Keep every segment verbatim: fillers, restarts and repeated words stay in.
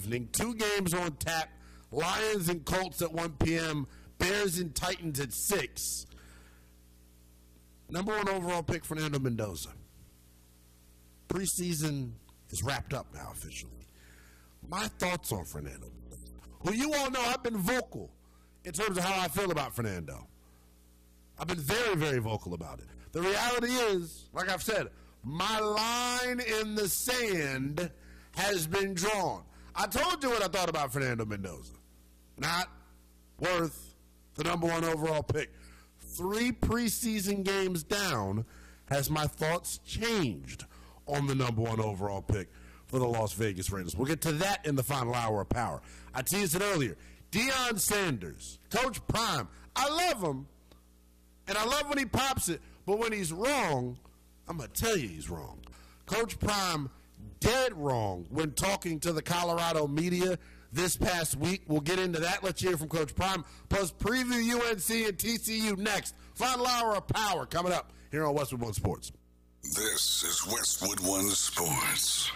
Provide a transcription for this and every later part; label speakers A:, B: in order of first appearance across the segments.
A: evening. Two games on tap. Lions and Colts at one p.m. Bears and Titans at six. Number one overall pick, Fernando Mendoza. Preseason is wrapped up now officially. My thoughts on Fernando Mendoza. Well, you all know I've been vocal in terms of how I feel about Fernando. I've been very, very vocal about it. The reality is, like I've said, my line in the sand has been drawn. I told you what I thought about Fernando Mendoza. Not worth the number one overall pick. Three preseason games down, has my thoughts changed on the number one overall pick for the Las Vegas Raiders? We'll get to that in the final hour of Power. I teased it earlier. Deion Sanders, Coach Prime, I love him, and I love when he pops it, but when he's wrong, I'm going to tell you he's wrong. Coach Prime, dead wrong when talking to the Colorado media this past week. We'll get into that. Let's hear from Coach Prime. Plus, preview U N C and T C U next. Final hour of Power coming up here on Westwood One Sports.
B: This is Westwood One Sports.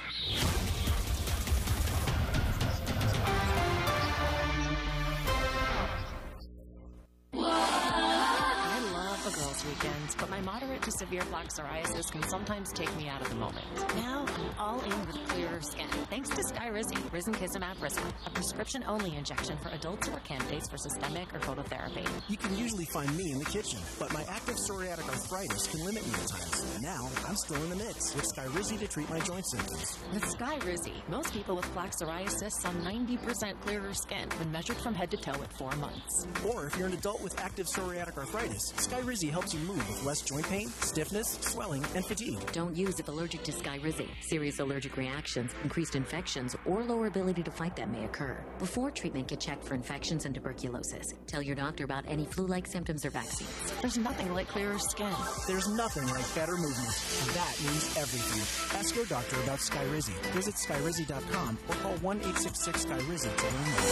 C: Girls weekends, but my moderate to severe plaque psoriasis can sometimes take me out of the moment. Now I'm all in with clearer skin, thanks to Skyrizi, risankizumab Rizla, a prescription-only injection for adults who are candidates for systemic or phototherapy.
D: You can usually find me in the kitchen, but my active psoriatic arthritis can limit me at times. Now I'm still in the mix with Skyrizi to treat my joint symptoms.
C: With Skyrizi, most people with plaque psoriasis saw ninety percent clearer skin when measured from head to toe at four months.
D: Or if you're an adult with active psoriatic arthritis, Skyrizi helps you move with less joint pain, stiffness, swelling, and fatigue.
E: Don't use if allergic to Skyrizi. Serious allergic reactions, increased infections, or lower ability to fight them may occur. Before treatment, get checked for infections and tuberculosis. Tell your doctor about any flu-like symptoms or vaccines.
C: There's nothing like clearer skin.
D: There's nothing like better movement, and that means everything. Ask your doctor about Skyrizi. Visit Skyrizi dot com or call one eight six six Skyrizi to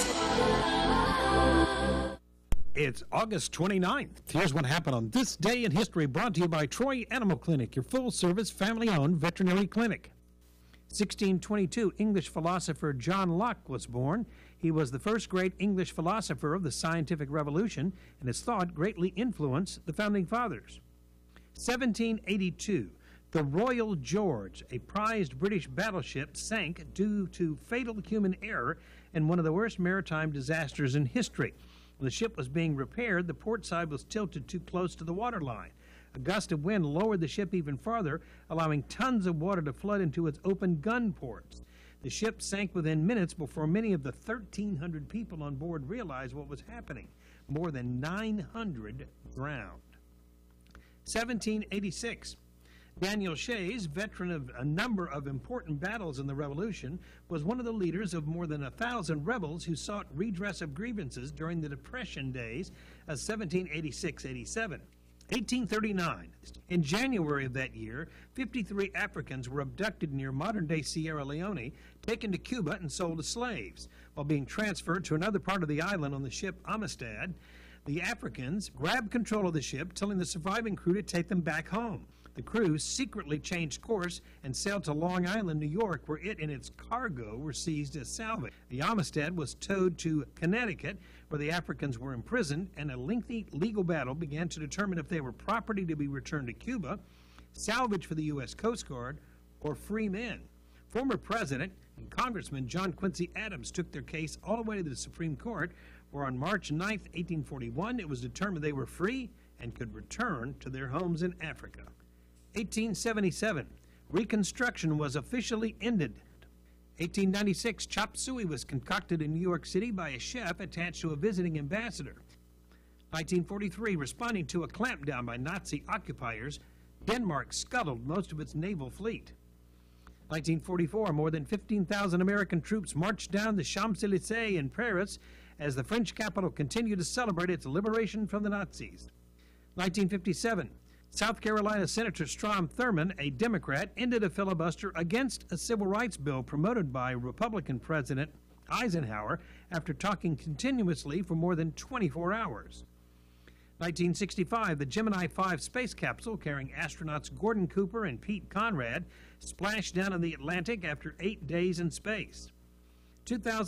D: learn more.
F: It's August twenty-ninth. Here's what happened on this day in history, brought to you by Troy Animal Clinic, your full-service, family-owned veterinary clinic. sixteen twenty-two, English philosopher John Locke was born. He was the first great English philosopher of the scientific revolution, and his thought greatly influenced the founding fathers. seventeen eighty-two, the Royal George, a prized British battleship, sank due to fatal human error in one of the worst maritime disasters in history. When the ship was being repaired, the port side was tilted too close to the waterline. A gust of wind lowered the ship even farther, allowing tons of water to flood into its open gun ports. The ship sank within minutes before many of the thirteen hundred people on board realized what was happening. More than nine hundred drowned. seventeen eighty-six. Daniel Shays, veteran of a number of important battles in the Revolution, was one of the leaders of more than a thousand rebels who sought redress of grievances during the Depression days of seventeen eighty-six eighty-seven. eighteen thirty-nine. In January of that year, fifty-three Africans were abducted near modern-day Sierra Leone, taken to Cuba and sold as slaves. While being transferred to another part of the island on the ship Amistad, the Africans grabbed control of the ship, telling the surviving crew to take them back home. The crew secretly changed course and sailed to Long Island, New York, where it and its cargo were seized as salvage. The Amistad was towed to Connecticut, where the Africans were imprisoned, and a lengthy legal battle began to determine if they were property to be returned to Cuba, salvage for the U S Coast Guard, or free men. Former President and Congressman John Quincy Adams took their case all the way to the Supreme Court, where on March ninth, eighteen forty-one, it was determined they were free and could return to their homes in Africa. eighteen seventy-seven, Reconstruction was officially ended. eighteen ninety-six, chop suey was concocted in New York City by a chef attached to a visiting ambassador. nineteen forty-three, responding to a clampdown by Nazi occupiers, Denmark scuttled most of its naval fleet. nineteen forty-four, more than fifteen thousand American troops marched down the Champs-Élysées in Paris as the French capital continued to celebrate its liberation from the Nazis. nineteen fifty-seven, South Carolina Senator Strom Thurmond, a Democrat, ended a filibuster against a civil rights bill promoted by Republican President Eisenhower after talking continuously for more than twenty-four hours. nineteen sixty-five, the Gemini five space capsule carrying astronauts Gordon Cooper and Pete Conrad splashed down in the Atlantic after eight days in space. two thousand